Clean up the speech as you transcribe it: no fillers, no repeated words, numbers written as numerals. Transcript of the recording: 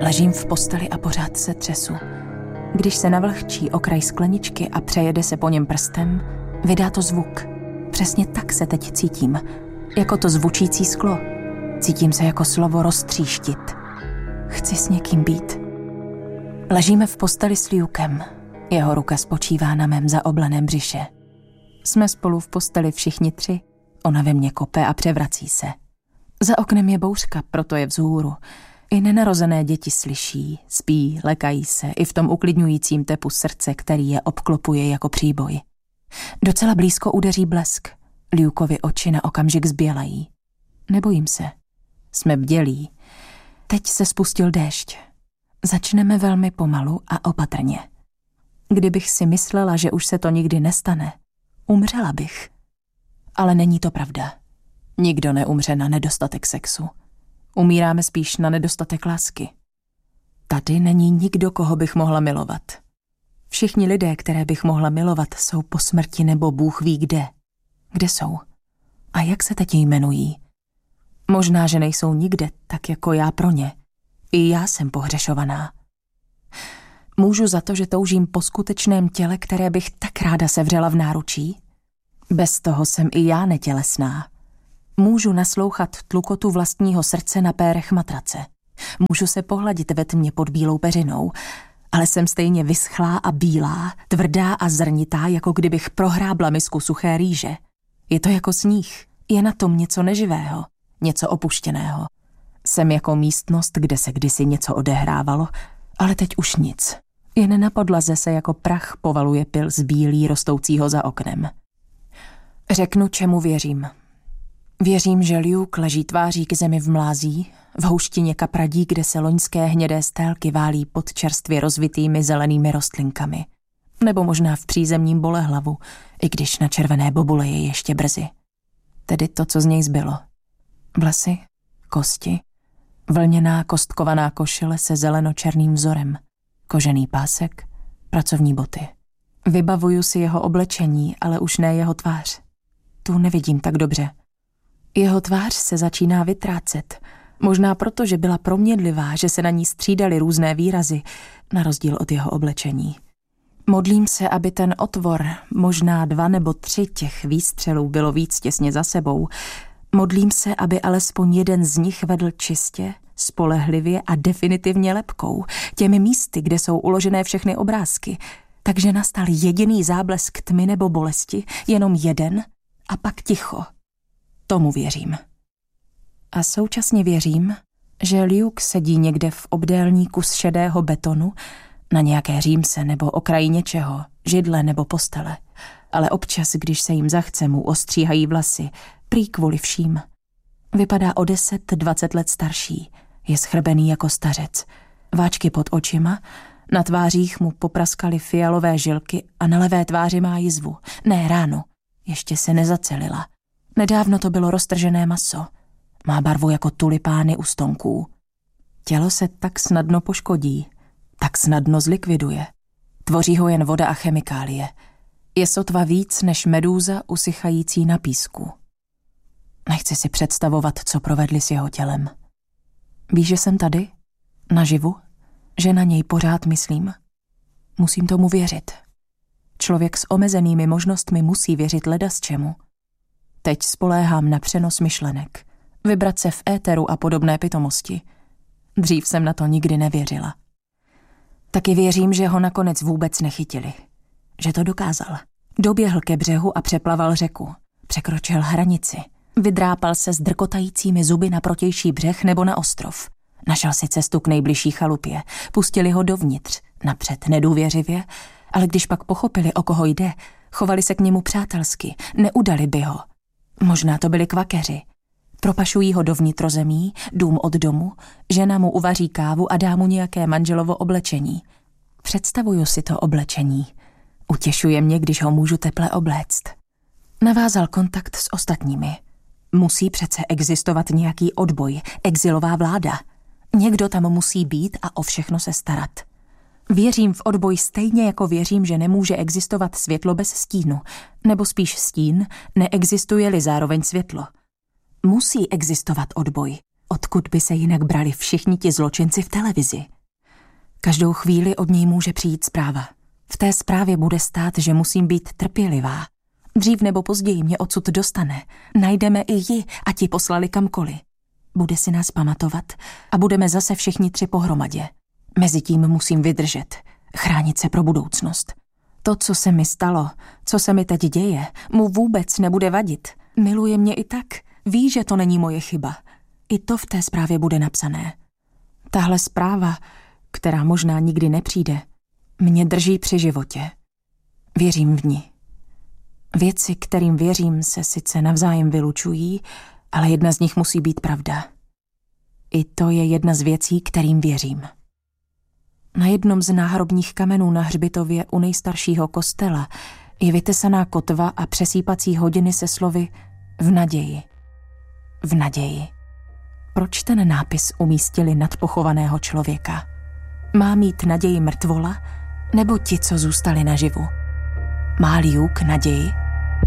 Ležím v posteli a pořád se třesu. Když se navlhčí okraj skleničky a přejede se po něm prstem, vydá to zvuk. Přesně tak se teď cítím. Jako to zvučící sklo. Cítím se jako slovo roztříštit. Chci s někým být. Ležíme v posteli s Lukem. Jeho ruka spočívá na mém zaobleném břiše. Jsme spolu v posteli všichni tři. Ona ve mně kope a převrací se. Za oknem je bouřka, proto je vzhůru. I nenarozené děti slyší, spí, lekají se i v tom uklidňujícím tepu srdce, který je obklopuje jako příboj. Docela blízko udeří blesk. Lukovi oči na okamžik zbělají. Nebojím se. Jsme bdělí. Teď se spustil déšť. Začneme velmi pomalu a opatrně. Kdybych si myslela, že už se to nikdy nestane, umřela bych. Ale není to pravda. Nikdo neumře na nedostatek sexu. Umíráme spíš na nedostatek lásky. Tady není nikdo, koho bych mohla milovat. Všichni lidé, které bych mohla milovat, jsou po smrti nebo Bůh ví kde. Kde jsou? A jak se teď jmenují? Možná, že nejsou nikde, tak jako já pro ně. I já jsem pohřešovaná. Můžu za to, že toužím po skutečném těle, které bych tak ráda sevřela v náručí? Bez toho jsem i já netělesná. Můžu naslouchat tlukotu vlastního srdce na pérech matrace. Můžu se pohladit ve tmě pod bílou peřinou, ale jsem stejně vyschlá a bílá, tvrdá a zrnitá, jako kdybych prohrábla misku suché rýže. Je to jako sníh, je na tom něco neživého, něco opuštěného. Jsem jako místnost, kde se kdysi něco odehrávalo, ale teď už nic. Jen na podlaze se jako prach povaluje pyl z bílí rostoucího za oknem. Řeknu, čemu věřím. Věřím, že Luke leží tváří k zemi v mlází, v houštině kapradí, kde se loňské hnědé stélky válí pod čerstvě rozvitými zelenými rostlinkami. Nebo možná v přízemním bolehlavu, i když na červené bobule je ještě brzy. Tedy to, co z něj zbylo. Vlasy, kosti, vlněná kostkovaná košile se zelenočerným vzorem, kožený pásek, pracovní boty. Vybavuju si jeho oblečení, ale už ne jeho tvář. Tu nevidím tak dobře. Jeho tvář se začíná vytrácet, možná proto, že byla proměnlivá, že se na ní střídaly různé výrazy, na rozdíl od jeho oblečení. Modlím se, aby ten otvor, možná 2 nebo 3 těch výstřelů bylo víc těsně za sebou. Modlím se, aby alespoň jeden z nich vedl čistě, spolehlivě a definitivně lebkou, těmi místy, kde jsou uložené všechny obrázky, takže nastal jediný záblesk tmy nebo bolesti, jenom jeden a pak ticho. Tomu věřím. A současně věřím, že Luke sedí někde v obdélníku z šedého betonu, na nějaké římse nebo okraji něčeho, židle nebo postele. Ale občas, když se jim zachce, mu ostříhají vlasy, prý kvůli vším. Vypadá o 10-20 let starší, je schrbený jako stařec. Váčky pod očima, na tvářích mu popraskaly fialové žilky a na levé tváři má jizvu. Ne, ránu, ještě se nezacelila. Nedávno to bylo roztržené maso. Má barvu jako tulipány u stonků. Tělo se tak snadno poškodí, tak snadno zlikviduje. Tvoří ho jen voda a chemikálie. Je sotva víc než medúza usychající na písku. Nechci si představovat, co provedli s jeho tělem. Víš, že jsem tady? Naživu? Že na něj pořád myslím? Musím tomu věřit. Člověk s omezenými možnostmi musí věřit ledasčemu. Teď spoléhám na přenos myšlenek, vibrace v éteru a podobné pitomosti. Dřív jsem na to nikdy nevěřila. Taky věřím, že ho nakonec vůbec nechytili. Že to dokázal. Doběhl ke břehu a přeplaval řeku. Překročil hranici. Vydrápal se s drkotajícími zuby na protější břeh nebo na ostrov. Našel si cestu k nejbližší chalupě. Pustili ho dovnitř, napřed nedůvěřivě, ale když pak pochopili, o koho jde, chovali se k němu přátelsky, neudali by ho. Možná to byli kvakeři. Propašují ho do vnitrozemí, dům od domu, žena mu uvaří kávu a dá mu nějaké manželovo oblečení. Představuju si to oblečení. Utěšuje mě, když ho můžu teple obléct. Navázal kontakt s ostatními. Musí přece existovat nějaký odboj, exilová vláda. Někdo tam musí být a o všechno se starat. Věřím v odboj stejně jako věřím, že nemůže existovat světlo bez stínu, nebo spíš stín, neexistuje-li zároveň světlo. Musí existovat odboj, odkud by se jinak brali všichni ti zločinci v televizi. Každou chvíli od něj může přijít zpráva. V té zprávě bude stát, že musím být trpělivá. Dřív nebo později mě odsud dostane. Najdeme i ji, ať ji poslali kamkoliv. Bude si nás pamatovat a budeme zase všichni 3 pohromadě. Mezitím musím vydržet, chránit se pro budoucnost. To, co se mi stalo, co se mi teď děje, mu vůbec nebude vadit. Miluje mě i tak, ví, že to není moje chyba. I to v té zprávě bude napsané. Tahle zpráva, která možná nikdy nepřijde, mě drží při životě. Věřím v ní. Věci, kterým věřím, se sice navzájem vylučují, ale jedna z nich musí být pravda. I to je jedna z věcí, kterým věřím. Na jednom z náhrobních kamenů na hřbitově u nejstaršího kostela je vytesaná kotva a přesýpací hodiny se slovy v naději. V naději. Proč ten nápis umístili nad pochovaného člověka? Má mít naději mrtvola, nebo ti, co zůstali naživu? Má Luke naději?